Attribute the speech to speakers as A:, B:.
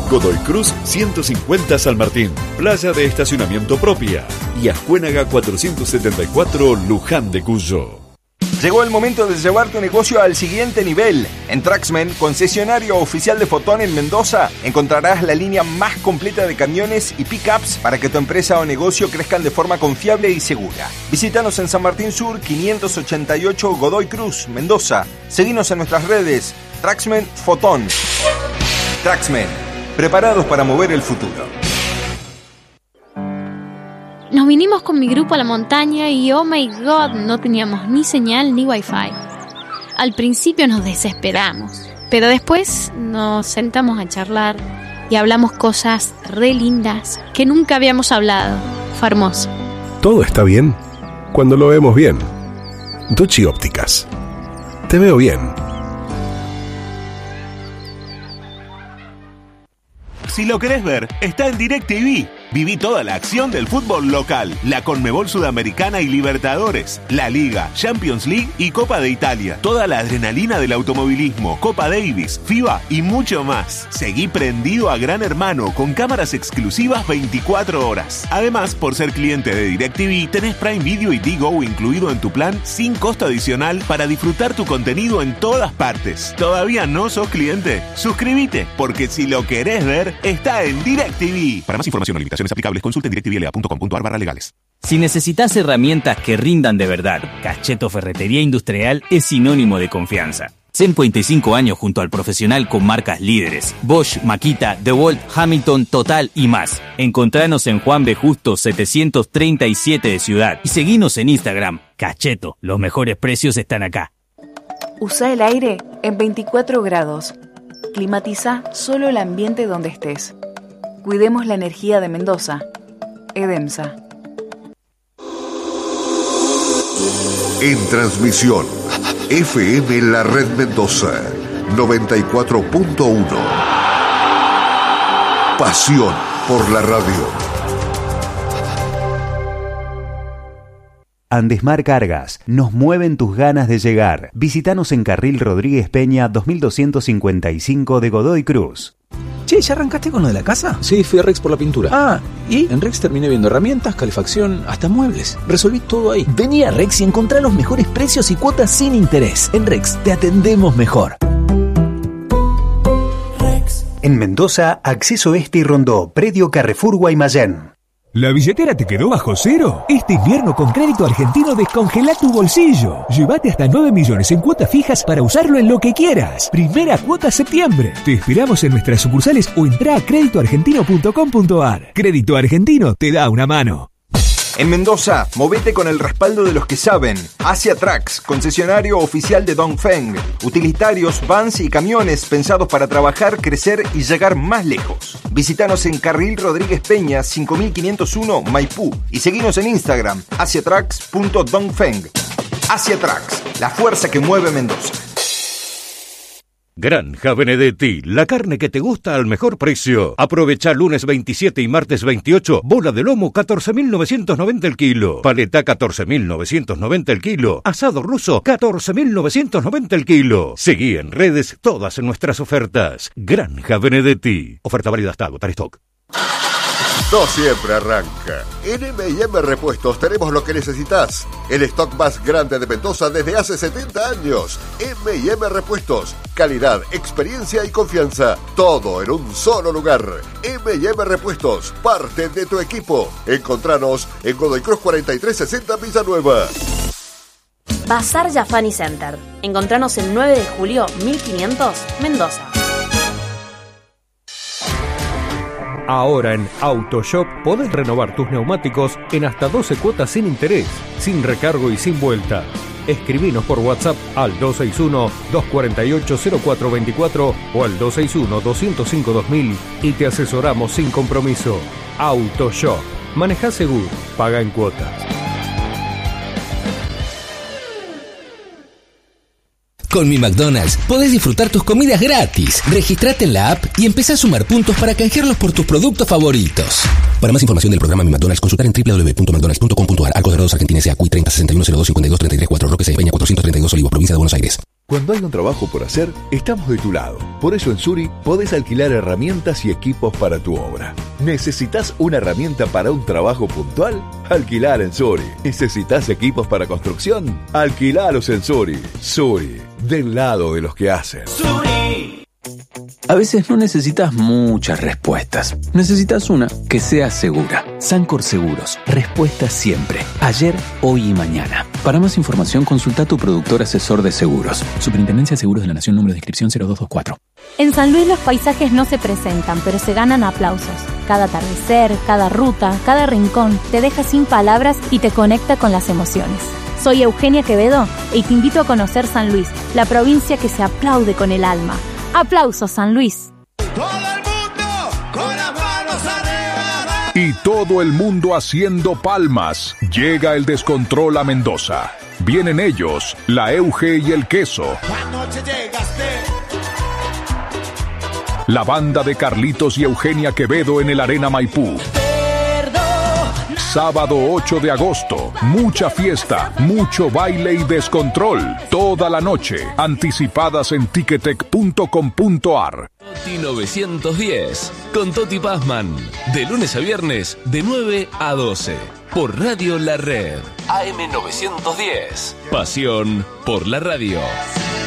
A: Godoy Cruz 150 San Martín, playa de estacionamiento propia, y Ascuénaga 474 Luján de Cuyo.
B: Llegó el momento de llevar tu negocio al siguiente nivel. En Traxmen, concesionario oficial de Fotón en Mendoza, encontrarás la línea más completa de camiones y pickups para que tu empresa o negocio crezcan de forma confiable y segura. Visítanos en San Martín Sur 588 Godoy Cruz, Mendoza. Seguinos en nuestras redes. Traxmen Fotón. Traxmen, preparados para mover el futuro.
C: Nos vinimos con mi grupo a la montaña y oh my god, no teníamos ni señal ni wifi. Al principio nos desesperamos, pero después nos sentamos a charlar y hablamos cosas re lindas que nunca habíamos hablado. Fue hermoso.
D: Todo está bien cuando lo vemos bien. Duchi Ópticas. Te veo bien.
E: Si lo querés ver, está en DirecTV. Viví toda la acción del fútbol local, la Conmebol Sudamericana y Libertadores, la Liga, Champions League y Copa de Italia. Toda la adrenalina del automovilismo, Copa Davis, FIBA y mucho más. Seguí prendido a Gran Hermano con cámaras exclusivas 24 horas. Además, por ser cliente de DirecTV, tenés Prime Video y Digo incluido en tu plan sin costo adicional para disfrutar tu contenido en todas partes. ¿Todavía no sos cliente? Suscríbete, porque si lo querés ver, está en DirecTV. Para más información o limitaciones aplicables, consulten directvla.com.ar/legales.
F: Si necesitas herramientas que rindan de verdad, Cacheto Ferretería Industrial es sinónimo de confianza. 125 años junto al profesional con marcas líderes: Bosch, Makita, DeWalt, Hamilton, Total y más. Encontranos en Juan B. Justo 737 de Ciudad y seguinos en Instagram. Cacheto, los mejores precios están acá.
G: Usa el aire en 24 grados. Climatiza solo el ambiente donde estés. Cuidemos la energía de Mendoza. EDEMSA.
H: En transmisión, FM La Red Mendoza, 94.1. Pasión por la radio.
I: Andesmar Cargas, nos mueven tus ganas de llegar. Visítanos en Carril Rodríguez Peña 2255 de Godoy Cruz.
J: Che, ¿ya arrancaste con lo de la casa?
K: Sí, fui a Rex por la pintura.
J: Ah, ¿y?
K: En Rex terminé viendo herramientas, calefacción, hasta muebles. Resolví todo ahí.
J: Vení a Rex y encontrá los mejores precios y cuotas sin interés. En Rex te atendemos mejor.
I: Rex. En Mendoza, Acceso Este y Rondó, predio Carrefour Guaymallén.
L: ¿La billetera te quedó bajo cero? Este invierno con Crédito Argentino descongela tu bolsillo. Llévate hasta 9 millones en cuotas fijas para usarlo en lo que quieras. Primera cuota septiembre. Te esperamos en nuestras sucursales o entrá a creditoargentino.com.ar. Crédito Argentino te da una mano.
B: En Mendoza, movete con el respaldo de los que saben. Asia Trucks, concesionario oficial de Dongfeng. Utilitarios, vans y camiones pensados para trabajar, crecer y llegar más lejos. Visítanos en Carril Rodríguez Peña, 5501 Maipú. Y seguinos en Instagram, asiatrucks.dongfeng. Asia Trucks, la fuerza que mueve Mendoza.
M: Granja Benedetti, la carne que te gusta al mejor precio. Aprovecha lunes 27 y martes 28, bola de lomo 14.990 el kilo, paleta 14.990 el kilo, asado ruso 14.990 el kilo. Seguí en redes todas nuestras ofertas. Granja Benedetti. Oferta válida hasta agotar stock.
H: No siempre arranca. En M&M Repuestos tenemos lo que necesitas. El stock más grande de Mendoza desde hace 70 años. M&M Repuestos. Calidad, experiencia y confianza. Todo en un solo lugar. M&M Repuestos. Parte de tu equipo. Encontranos en Godoy Cruz 4360 Villanueva.
N: Bazar Jafani Center. Encontranos el 9 de julio 1500, Mendoza.
O: Ahora en AutoShop podés renovar tus neumáticos en hasta 12 cuotas sin interés, sin recargo y sin vuelta. Escribinos por WhatsApp al 261-248-0424 o al 261-205-2000 y te asesoramos sin compromiso. AutoShop. Maneja seguro, paga en cuotas.
P: Con Mi McDonald's podés disfrutar tus comidas gratis. Registrate en la app y empezá a sumar puntos para canjearlos por tus productos favoritos. Para más información del programa Mi McDonald's, consultar en www.mcdonalds.com.ar. Arcos Dorados Argentina S.A. CUI 30 61 02 52 33 4 Roque 6 Peña 432 Olivos, provincia de Buenos Aires.
Q: Cuando hay un trabajo por hacer, estamos de tu lado. Por eso en Suri podés alquilar herramientas y equipos para tu obra. ¿Necesitas una herramienta para un trabajo puntual? Alquilar en Suri. ¿Necesitas equipos para construcción? Alquilalos en Suri. Suri, del lado de los que hacen.
K: Suri. A veces no necesitas muchas respuestas. Necesitas una que sea segura. Sancor Seguros. Respuestas siempre. Ayer, hoy y mañana. Para más información, consulta a tu productor asesor de seguros. Superintendencia de Seguros de la Nación, número de inscripción 0224.
R: En San Luis los paisajes no se presentan, pero se ganan aplausos. Cada atardecer, cada ruta, cada rincón te deja sin palabras y te conecta con las emociones. Soy Eugenia Quevedo y te invito a conocer San Luis, la provincia que se aplaude con el alma. ¡Aplausos, San Luis!
S: ¡Todo el mundo con las manos arriba!
T: Y todo el mundo haciendo palmas. Llega el descontrol a Mendoza. Vienen ellos, la Euge y el Queso.
S: Anoche llegaste.
T: La banda de Carlitos y Eugenia Quevedo en el Arena Maipú. Sábado 8 de agosto, mucha fiesta, mucho baile y descontrol. Toda la noche, anticipadas en ticketek.com.ar.
U: Toti 910, con Toti Pazman, de lunes a viernes, de 9 a 12, por Radio La Red. AM 910, pasión por la radio.